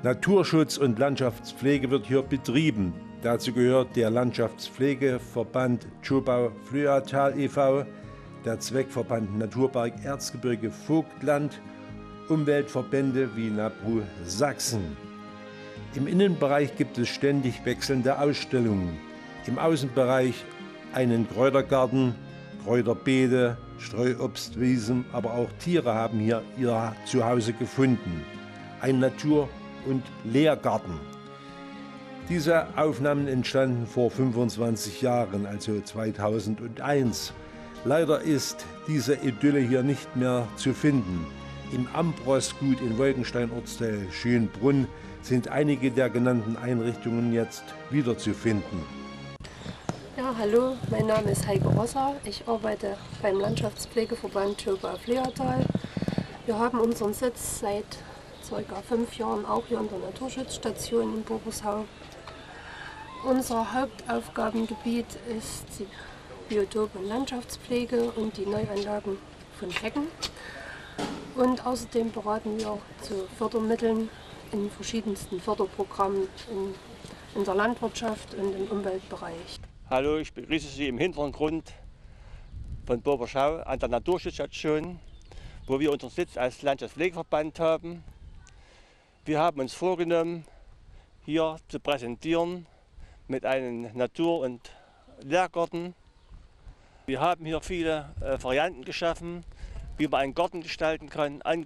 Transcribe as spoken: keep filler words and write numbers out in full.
Naturschutz und Landschaftspflege wird hier betrieben. Dazu gehört der Landschaftspflegeverband Tschobau-Flöatal e V, der Zweckverband Naturpark Erzgebirge Vogtland, Umweltverbände wie NABRU Sachsen. Im Innenbereich gibt es ständig wechselnde Ausstellungen. Im Außenbereich einen Kräutergarten, Kräuterbeete, Streuobstwiesen, aber auch Tiere haben hier ihr Zuhause gefunden. Ein Natur- und Lehrgarten. Diese Aufnahmen entstanden vor fünfundzwanzig Jahren, also zweitausendeins. Leider ist diese Idylle hier nicht mehr zu finden. Im Ambros-Gut in Wolkenstein, Ortsteil Schönbrunn, sind einige der genannten Einrichtungen jetzt wiederzufinden. Ja, hallo, mein Name ist Heike Rosser. Ich arbeite beim Landschaftspflegeverband Tschobau-Flöatal. Wir haben unseren Sitz seit ca. fünf Jahren auch hier in der Naturschutzstation in Bobershau. Unser Hauptaufgabengebiet ist die Biotop- und Landschaftspflege und die Neuanlagen von Hecken. Und außerdem beraten wir zu Fördermitteln in verschiedensten Förderprogrammen in, in der Landwirtschaft und im Umweltbereich. Hallo, ich begrüße Sie im Hintergrund von Bobershau an der Naturschutzstation, wo wir unseren Sitz als Landschaftspflegeverband haben. Wir haben uns vorgenommen, hier zu präsentieren mit einem Natur- und Lehrgarten. Wir haben hier viele äh, Varianten geschaffen, wie man einen Garten gestalten kann,